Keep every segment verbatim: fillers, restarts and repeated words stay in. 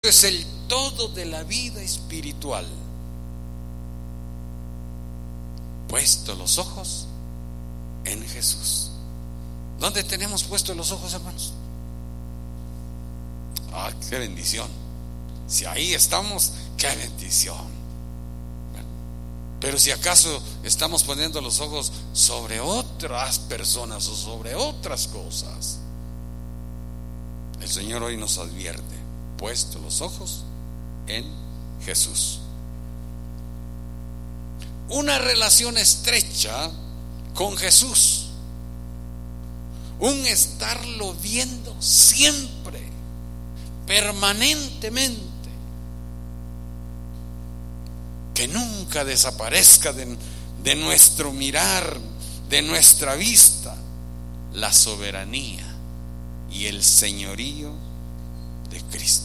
es el todo de la vida espiritual. Puesto los ojos en Jesús. ¿Dónde tenemos puestos los ojos, hermanos? ¡Ah, qué bendición! Si ahí estamos, ¡qué bendición! Pero si acaso estamos poniendo los ojos sobre otras personas o sobre otras cosas, el Señor hoy nos advierte: puesto los ojos en Jesús. Una relación estrecha con Jesús, un estarlo viendo siempre, permanentemente, que nunca desaparezca de, de nuestro mirar, de nuestra vista, la soberanía y el señorío de Cristo.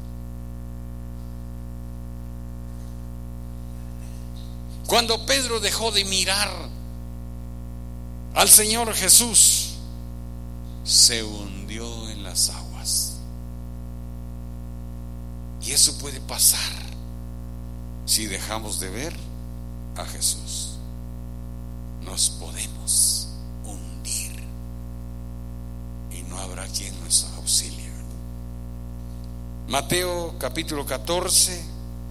Cuando Pedro dejó de mirar al Señor Jesús, se hundió en las aguas. Y eso puede pasar si dejamos de ver a Jesús. Nos podemos hundir y no habrá quien nos auxilie. Mateo capítulo catorce,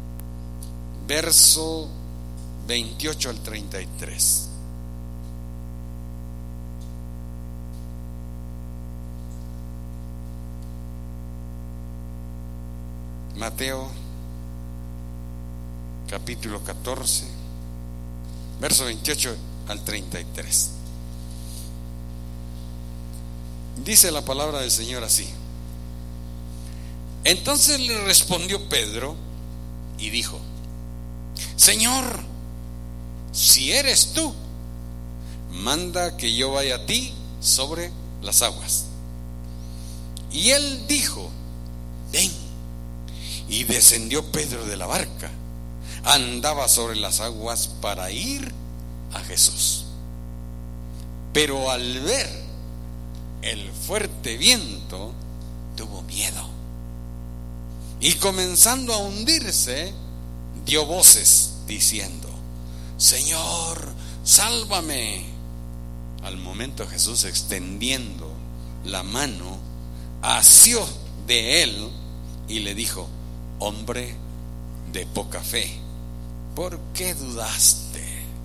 verso veintiocho al treinta y tres. Mateo capítulo catorce, verso veintiocho al treinta y tres. Dice la palabra del Señor así: entonces le respondió Pedro y dijo: Señor, si eres tú, manda que yo vaya a ti sobre las aguas. Y él dijo: ven. Y descendió Pedro de la barca, andaba sobre las aguas para ir a Jesús. Pero al ver el fuerte viento, tuvo miedo, y comenzando a hundirse, dio voces diciendo: Señor, sálvame. Al momento Jesús, extendiendo la mano, asió de él y le dijo: hombre de poca fe, ¿por qué dudaste?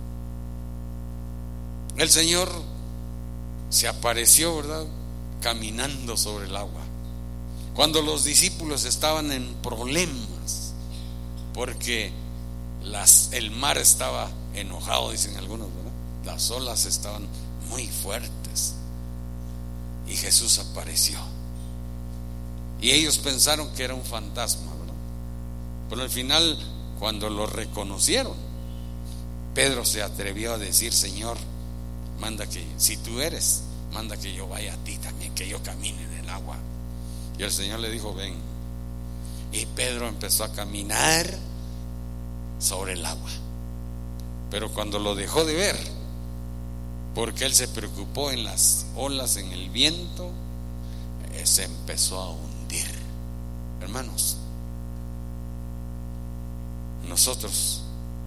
El Señor se apareció, ¿verdad?, caminando sobre el agua, cuando los discípulos estaban en problemas, porque las, el mar estaba enojado, dicen algunos, ¿verdad? Las olas estaban muy fuertes, y Jesús apareció, y ellos pensaron que era un fantasma, ¿verdad? Pero al final, cuando lo reconocieron, Pedro se atrevió a decir: Señor, manda que, si tú eres, manda que yo vaya a ti también, que yo camine en el agua. Y el Señor le dijo: ven. Y Pedro empezó a caminar sobre el agua. Pero cuando lo dejó de ver, porque él se preocupó en las olas, en el viento, eh, se empezó a hundir. Hermanos, nosotros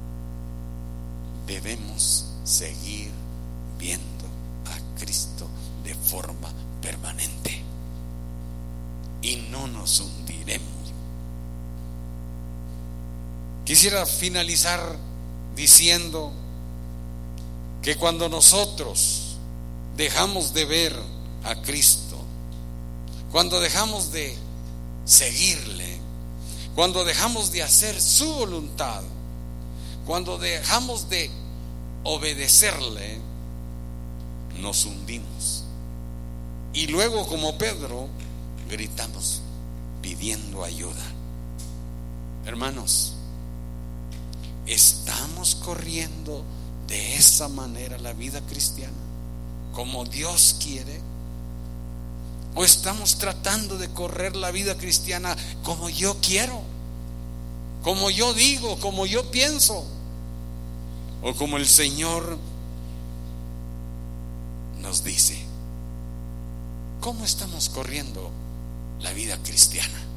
debemos seguir viendo a Cristo de forma permanente y no nos hundiremos. Quisiera finalizar diciendo que cuando nosotros dejamos de ver a Cristo, cuando dejamos de seguirle, cuando dejamos de hacer su voluntad, cuando dejamos de obedecerle, nos hundimos. Y luego, como Pedro, gritamos pidiendo ayuda. Hermanos, ¿estamos corriendo de esa manera la vida cristiana, como Dios quiere? ¿O estamos tratando de correr la vida cristiana como yo quiero, como yo digo, como yo pienso, o como el Señor nos dice? ¿Cómo estamos corriendo la vida cristiana?